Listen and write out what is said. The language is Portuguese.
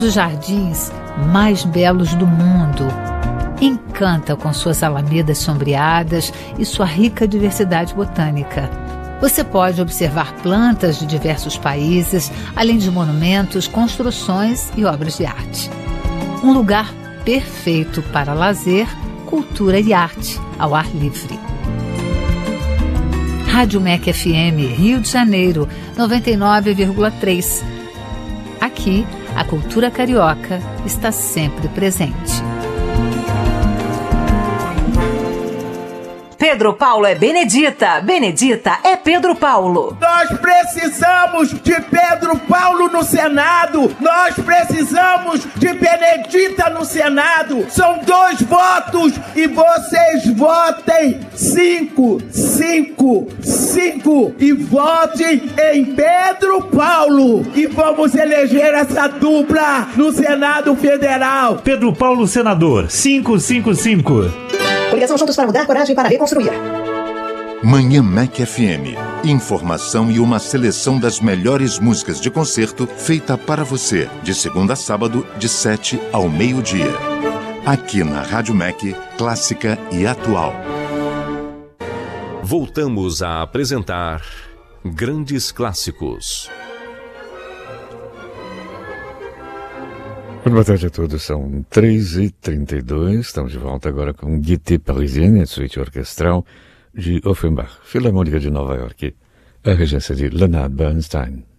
dos jardins mais belos do mundo. Encanta com suas alamedas sombreadas e sua rica diversidade botânica. Você pode observar plantas de diversos países, além de monumentos, construções e obras de arte. Um lugar perfeito para lazer, cultura e arte ao ar livre. Rádio MEC FM, Rio de Janeiro, 99,3. Aqui, a cultura carioca está sempre presente. Pedro Paulo é Benedita, Benedita é Pedro Paulo. Nós precisamos de Pedro Paulo no Senado. Nós precisamos de Benedita no Senado. São 2 votos e vocês votem 5 e votem em Pedro Paulo. E vamos eleger essa dupla no Senado Federal. Pedro Paulo, senador, 555. Coligação Juntos para Mudar, coragem para reconstruir. Manhã MEC FM. Informação e uma seleção das melhores músicas de concerto feita para você, de segunda a sábado, de 7 ao meio-dia. Aqui na Rádio MEC, clássica e atual. Voltamos a apresentar Grandes Clássicos. Boa tarde a todos, são 3h32, estamos de volta agora com Gaieté Parisienne, a suíte orquestral de Offenbach, Filarmônica de Nova York, a regência de Leonard Bernstein.